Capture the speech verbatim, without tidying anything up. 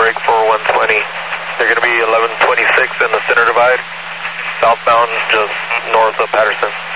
break for one twenty. They're going to be eleven twenty-six in the center divide, southbound just north of Patterson.